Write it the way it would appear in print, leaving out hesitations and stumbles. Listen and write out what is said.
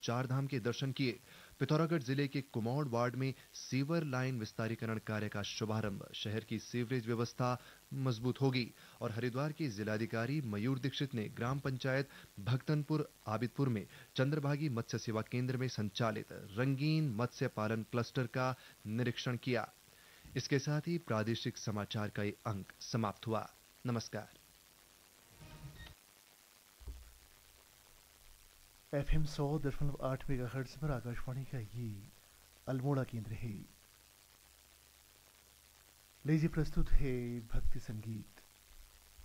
चारधाम के दर्शन किए। पिथौरागढ़ जिले के कुमाऊं वार्ड में सीवर लाइन विस्तारीकरण कार्य का शुभारंभ। शहर की सीवरेज व्यवस्था मजबूत होगी। और हरिद्वार के जिलाधिकारी मयूर दीक्षित ने ग्राम पंचायत भक्तनपुर आबिदपुर में चंद्रभागी मत्स्य सेवा केंद्र में संचालित रंगीन मत्स्य पालन क्लस्टर का निरीक्षण किया। इसके साथ ही प्रादेशिक समाचार का ये अंक समाप्त हुआ। नमस्कार। FM 100.8 मेगाहर्ट्ज पर आकाशवाणी का ये अल्मोड़ा केंद्र है। लीजिए प्रस्तुत है भक्ति संगीत।